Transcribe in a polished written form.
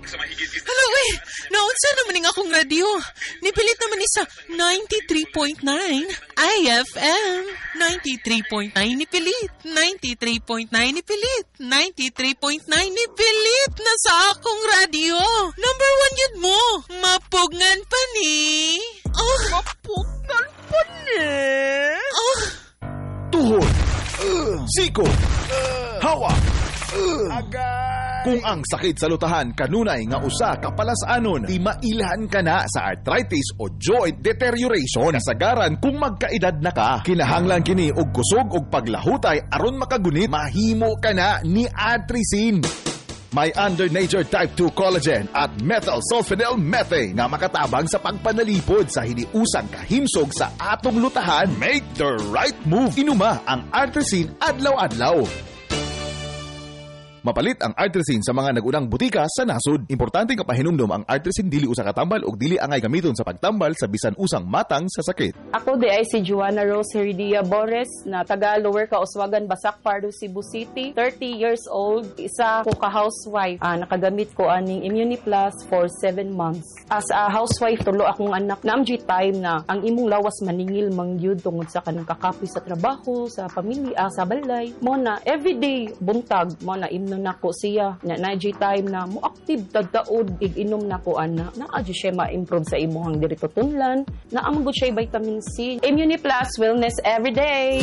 Hala, uy! Naunsa naman nga akong radio. Nipilit naman ni sa 93.9 IFM. 93.9 nipilit. 93.9 nipilit. 93.9 nipilit na sa akong radio. Number 1 yun mo. Mapugngan pa ni. Oh. Mapugngan pa ni. Oh. Tuhod, siko, hawa, Agay. kung ang sakit sa lutahan kanunay nga usa ka palasanon, di mailhan ka na sa arthritis o joint deterioration. Kasagaran kung magkaedad na ka, kinahanglan kini og kusog og paglahutay aron makagunit, mahimo ka na ni Atricin. May under nature type 2 collagen at methyl sulfonyl methane nga makatabang sa pagpanalipod sa hiniusang kahimsog sa atong lutahan. Make the right move. Inuma ang Artricin adlaw-adlaw. Mapalit ang Artricin sa mga nagunang butika sa nasod. Importante nga pahinumdom ang Artricin dili usa ka tambal ug dili angay gamiton sa pagtambal sa bisan usang matang sa sakit. Ako di ay si Joanna Rose Herdia Bores na taga Lower Kauswagan, Basak, Pardo, Cebu City. 30 years old, isa ko ka-housewife. Nakagamit ko aning Immuniplus for 7 months. As a housewife, tulo akong anak. Namji time na ang imong lawas maningil mangyud tungod sa kanang kakapi sa trabaho, sa pamilya, sa balay. Mo na everyday buntag mo na nako siya na naji time na mo active tagdaod ig-inom nako ana na adyo siya ma-improve sa imuhang diri tutunlan na amang gud siya vitamin C. Immuniplus wellness every day.